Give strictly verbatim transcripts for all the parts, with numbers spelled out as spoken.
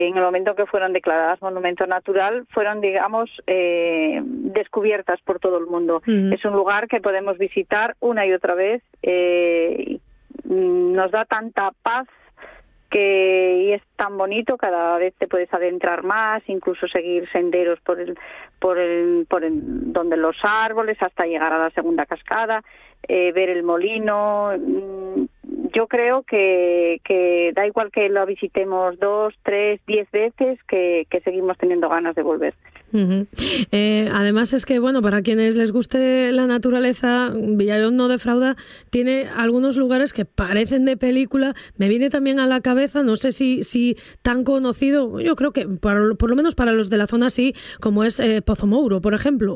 en el momento que fueron declaradas monumento natural, fueron, digamos, eh, descubiertas por todo el mundo. Uh-huh. Es un lugar que podemos visitar una y otra vez. Eh, nos da tanta paz que y es tan bonito, cada vez te puedes adentrar más, incluso seguir senderos por el, por el, por el, donde los árboles hasta llegar a la segunda cascada, eh, ver el molino. Yo creo que, que da igual que lo visitemos dos, tres, diez veces, que, que seguimos teniendo ganas de volver. Uh-huh. Eh, además es que, bueno, para quienes les guste la naturaleza, Villayón no defrauda, tiene algunos lugares que parecen de película. Me viene también a la cabeza, no sé si, si tan conocido, yo creo que por, por lo menos para los de la zona sí, como es eh, Pozo Mouro, por ejemplo.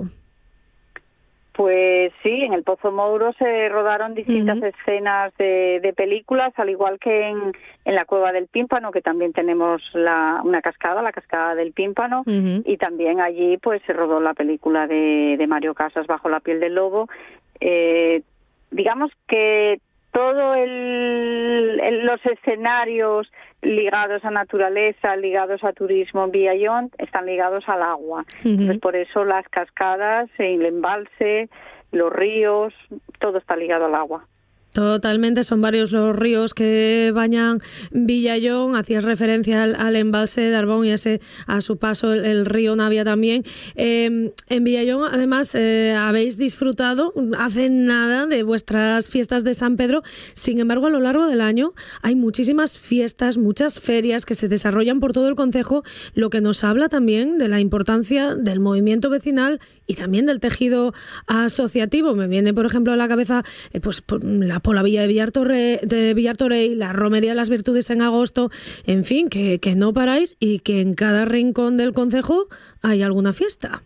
Pues sí, en el Pozo Mouro se rodaron distintas uh-huh. escenas de, de películas, al igual que en, en la Cueva del Pímpano, que también tenemos la, una cascada, la Cascada del Pímpano, uh-huh. y también allí pues se rodó la película de, de Mario Casas, Bajo la piel del lobo. Eh, digamos que todo el, el, los escenarios ligados a naturaleza, ligados a turismo en Villayón, están ligados al agua. Uh-huh. Entonces, por eso las cascadas, el embalse, los ríos, todo está ligado al agua. Totalmente, son varios los ríos que bañan Villayón. Hacías referencia al, al embalse de Arbón y ese a su paso el, el río Navia también. Eh, en Villayón, además, eh, habéis disfrutado hace nada de vuestras fiestas de San Pedro. Sin embargo, a lo largo del año hay muchísimas fiestas, muchas ferias que se desarrollan por todo el concejo, lo que nos habla también de la importancia del movimiento vecinal y también del tejido asociativo. Me viene, por ejemplo, a la cabeza eh, pues la por la Villa de Villartorrey, de Villartorrey, la Romería de las Virtudes en agosto, en fin, que, que no paráis y que en cada rincón del concejo hay alguna fiesta.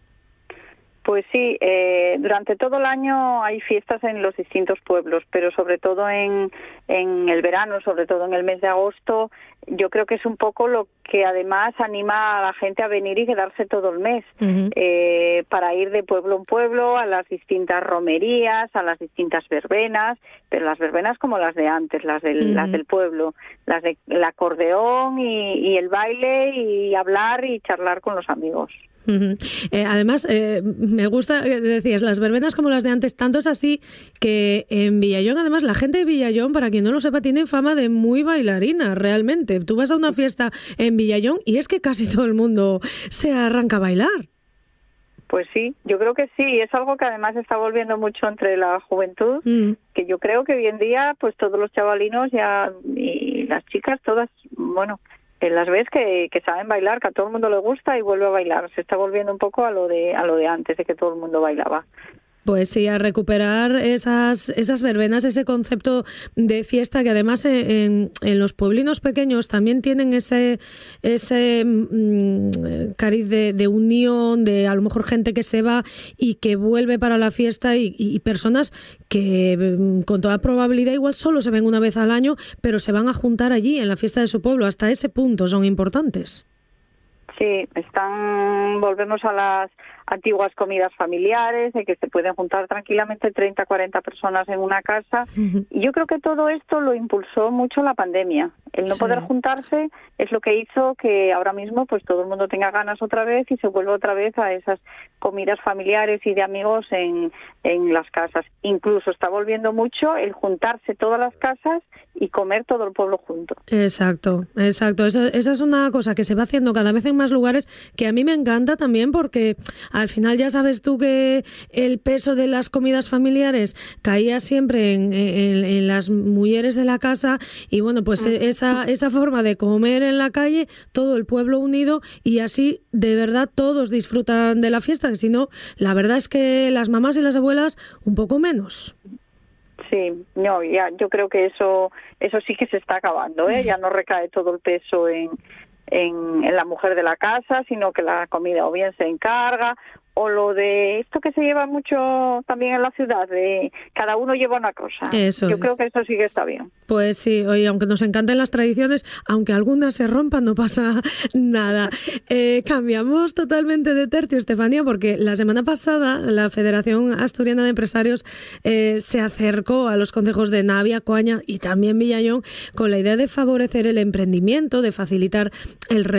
Pues sí, eh, durante todo el año hay fiestas en los distintos pueblos, pero sobre todo en, en el verano, sobre todo en el mes de agosto, yo creo que es un poco lo que además anima a la gente a venir y quedarse todo el mes, uh-huh. eh, para ir de pueblo en pueblo a las distintas romerías, a las distintas verbenas, pero las verbenas como las de antes, las del, uh-huh. las del pueblo, las del acordeón y, y el baile y hablar y charlar con los amigos. Uh-huh. Eh, además, eh, me gusta que decías las verbenas como las de antes, tanto es así que en Villayón, además, la gente de Villayón, para quien no lo sepa, tiene fama de muy bailarina, realmente. Tú vas a una fiesta en Villayón y es que casi todo el mundo se arranca a bailar. Pues sí, yo creo que sí, es algo que además está volviendo mucho entre la juventud, mm. que yo creo que hoy en día, pues todos los chavalinos ya y las chicas, todas, bueno, las ves que, que saben bailar, que a todo el mundo le gusta y vuelve a bailar. Se está volviendo un poco a lo de a lo de antes, de que todo el mundo bailaba. Pues sí, a recuperar esas esas verbenas, ese concepto de fiesta que además en, en los pueblinos pequeños también tienen ese ese mmm, cariz de, de unión, de a lo mejor gente que se va y que vuelve para la fiesta y, y personas que con toda probabilidad igual solo se ven una vez al año, pero se van a juntar allí en la fiesta de su pueblo. Hasta ese punto son importantes. Sí, están, volvemos a las antiguas comidas familiares, de que se pueden juntar tranquilamente treinta, cuarenta personas en una casa. Uh-huh. Y yo creo que todo esto lo impulsó mucho la pandemia. El no sí. poder juntarse es lo que hizo que ahora mismo pues todo el mundo tenga ganas otra vez y se vuelva otra vez a esas comidas familiares y de amigos en, en las casas. Incluso está volviendo mucho el juntarse todas las casas y comer todo el pueblo junto. Exacto, exacto. Eso, esa es una cosa que se va haciendo cada vez en más lugares, que a mí me encanta también porque al final ya sabes tú que el peso de las comidas familiares caía siempre en, en, en las mujeres de la casa y bueno, pues uh-huh. esa, esa forma de comer en la calle, todo el pueblo unido y así de verdad todos disfrutan de la fiesta, que si no, la verdad es que las mamás y las abuelas un poco menos. Sí, no, ya, yo creo que eso eso sí que se está acabando, ¿eh? Ya no recae todo el peso en, en, en la mujer de la casa, sino que la comida o bien se encarga, o lo de esto que se lleva mucho también en la ciudad, de cada uno lleva una cosa. Eso yo es. creo que eso sí que está bien. Pues sí, oye, aunque nos encanten las tradiciones, aunque algunas se rompan, no pasa nada. Eh, cambiamos totalmente de tercio, Estefanía, porque la semana pasada la Federación Asturiana de Empresarios eh, se acercó a los concejos de Navia, Coaña y también Villayón con la idea de favorecer el emprendimiento, de facilitar el